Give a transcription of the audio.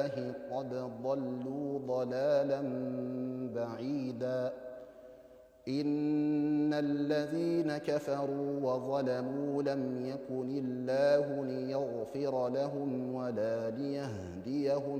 قد ضلوا ضلالا بعيدا إن الذين كفروا وظلموا لم يكن الله ليغفر لهم ولا ليهديهم